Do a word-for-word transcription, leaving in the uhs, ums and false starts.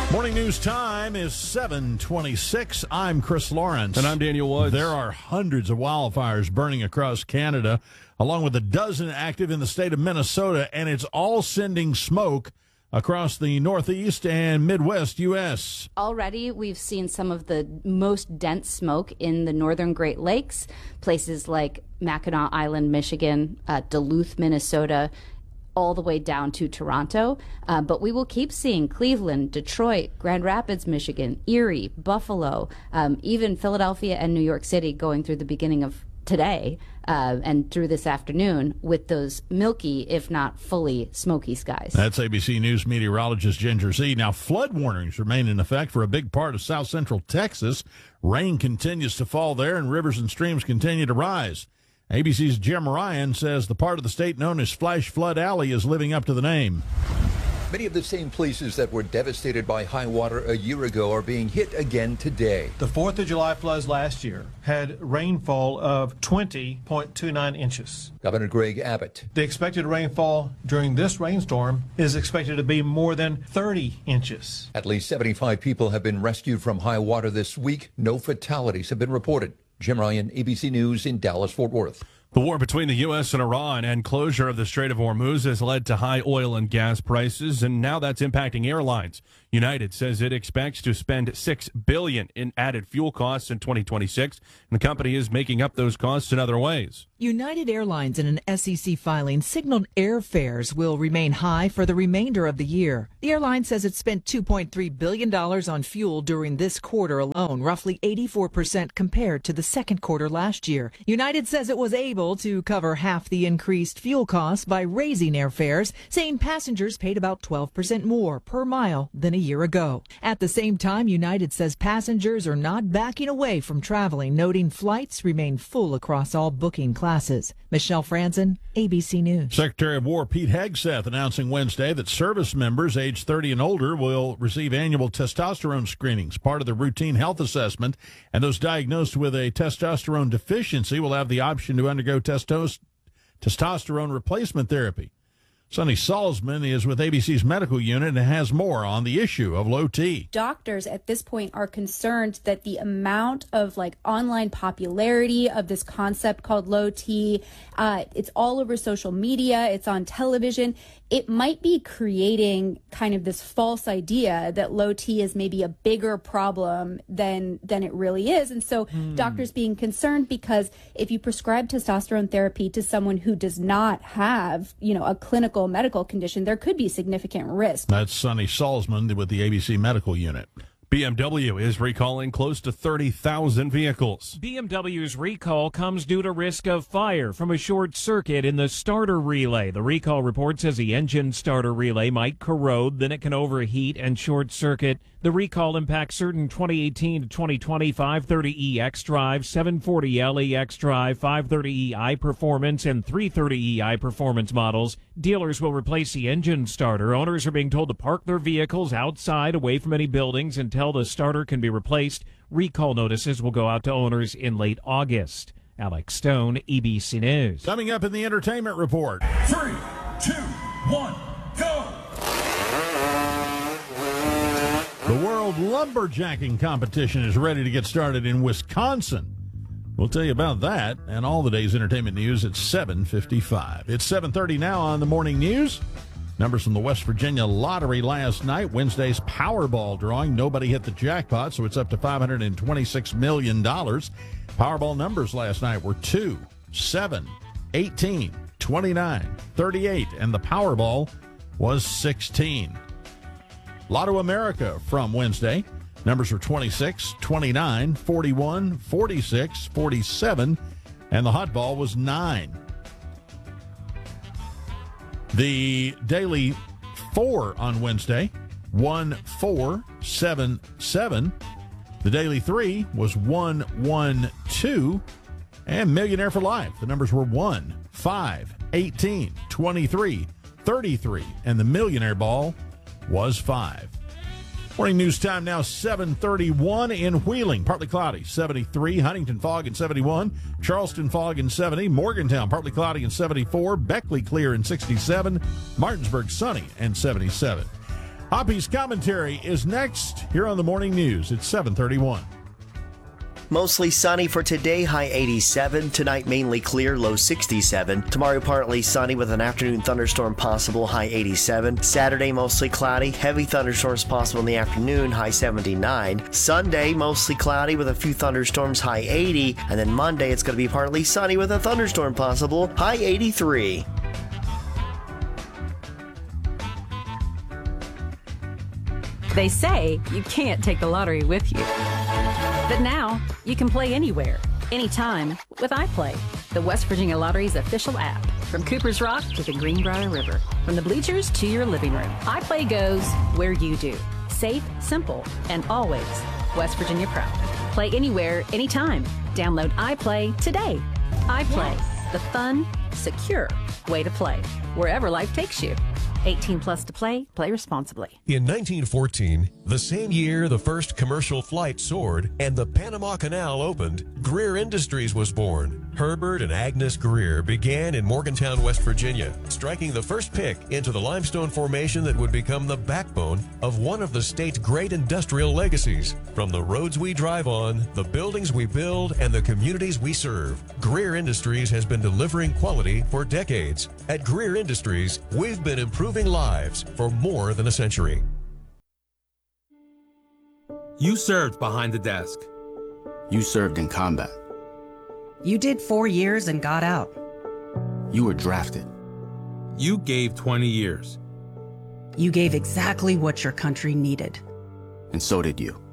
Morning news time is seven twenty-six. I'm Chris Lawrence. And I'm Daniel Woods. There are hundreds of wildfires burning across Canada, along with a dozen active in the state of Minnesota, and it's all sending smoke across the Northeast and Midwest U S Already, we've seen some of the most dense smoke in the northern Great Lakes, places like Mackinac Island, Michigan, uh, Duluth, Minnesota, all the way down to Toronto. Uh, but we will keep seeing Cleveland, Detroit, Grand Rapids, Michigan, Erie, Buffalo, um, even Philadelphia and New York City going through the beginning of today uh, and through this afternoon with those milky, if not fully smoky skies. That's A B C News meteorologist Ginger Z. Now, flood warnings remain in effect for a big part of south central Texas. Rain continues to fall there and rivers and streams continue to rise. A B C's Jim Ryan says the part of the state known as Flash Flood Alley is living up to the name. Many of the same places that were devastated by high water a year ago are being hit again today. The fourth of July floods last year had rainfall of twenty point two nine inches. Governor Greg Abbott. The expected rainfall during this rainstorm is expected to be more than thirty inches. At least seventy-five people have been rescued from high water this week. No fatalities have been reported. Jim Ryan, A B C News in Dallas-Fort Worth. The war between the U S and Iran and closure of the Strait of Hormuz has led to high oil and gas prices, and now that's impacting airlines. United says it expects to spend six billion dollars in added fuel costs in twenty twenty-six, and the company is making up those costs in other ways. United Airlines in an S E C filing signaled airfares will remain high for the remainder of the year. The airline says it spent two point three billion dollars on fuel during this quarter alone, roughly eighty-four percent compared to the second quarter last year. United says it was able to cover half the increased fuel costs by raising airfares, saying passengers paid about twelve percent more per mile than a year ago. At the same time, United says passengers are not backing away from traveling, noting flights remain full across all booking classes. Michelle Franzen, A B C News. Secretary of War Pete Hegseth announcing Wednesday that service members age thirty and older will receive annual testosterone screenings, part of the routine health assessment, and those diagnosed with a testosterone deficiency will have the option to undergo testos- testosterone replacement therapy. Sonny Salzman is with A B C's medical unit and has more on the issue of low T. Doctors at this point are concerned that the amount of like online popularity of this concept called low T, uh, it's all over social media, it's on television. It might be creating kind of this false idea that low T is maybe a bigger problem than than it really is. And so hmm. doctors being concerned because if you prescribe testosterone therapy to someone who does not have, you know, a clinical medical condition, there could be significant risk. That's Sonny Salzman with the A B C medical unit. B M W is recalling close to thirty thousand vehicles. B M W's recall comes due to risk of fire from a short circuit in the starter relay. The recall report says the engine starter relay might corrode, then it can overheat and short circuit. The recall impacts certain twenty eighteen to twenty twenty five thirty E xDrive, seven forty L E xDrive, five thirty E iPerformance, and three thirty E iPerformance models. Dealers will replace the engine starter. Owners are being told to park their vehicles outside, away from any buildings, until the starter can be replaced. Recall notices will go out to owners in late August. Alex Stone, A B C News. Coming up in the entertainment report. Three, two, one, go! The World Lumberjacking Competition is ready to get started in Wisconsin. We'll tell you about that and all the day's entertainment news at seven fifty-five. It's seven thirty now on the morning news. Numbers from the West Virginia Lottery last night. Wednesday's Powerball drawing. Nobody hit the jackpot, so it's up to five hundred twenty-six million dollars. Powerball numbers last night were two, seven, eighteen, twenty-nine, thirty-eight, and the Powerball was sixteen. Lotto America from Wednesday. Numbers are twenty-six, twenty-nine, forty-one, forty-six, forty-seven, and the hot ball was nine. The daily four on Wednesday, one, four, seven, seven. The daily three was one, one, two, and Millionaire for Life. The numbers were one, five, eighteen, twenty-three, thirty-three, and the Millionaire Ball was five. Morning news time now, seven thirty-one in Wheeling. Partly cloudy, seventy-three. Huntington fog in seventy-one. Charleston fog in seventy. Morgantown partly cloudy in seventy-four. Beckley clear in sixty-seven. Martinsburg sunny and seventy-seven. Hoppy's commentary is next here on the Morning News. It's seven thirty-one. Mostly sunny for today, high eighty-seven. Tonight, mainly clear, low sixty-seven. Tomorrow, partly sunny with an afternoon thunderstorm possible, high eighty-seven. Saturday, mostly cloudy. Heavy thunderstorms possible in the afternoon, high seventy-nine. Sunday, mostly cloudy with a few thunderstorms, high eighty. And then Monday, it's going to be partly sunny with a thunderstorm possible, high eighty-three. They say you can't take the lottery with you. But now, you can play anywhere, anytime with iPlay, the West Virginia Lottery's official app. From Cooper's Rock to the Greenbrier River, from the bleachers to your living room, iPlay goes where you do. Safe, simple, and always West Virginia proud. Play anywhere, anytime. Download iPlay today. iPlay, yes. The fun, secure way to play, wherever life takes you. eighteen plus to play. Play responsibly. In nineteen fourteen, the same year the first commercial flight soared and the Panama Canal opened, Greer Industries was born. Herbert and Agnes Greer began in Morgantown, West Virginia, striking the first pick into the limestone formation that would become the backbone of one of the state's great industrial legacies. From the roads we drive on, the buildings we build, and the communities we serve, Greer Industries has been delivering quality for decades. At Greer Industries, we've been improving lives for more than a century. You served behind the desk. You served in combat. You did four years and got out. You were drafted. You gave twenty years. You gave exactly what your country needed. And so did you.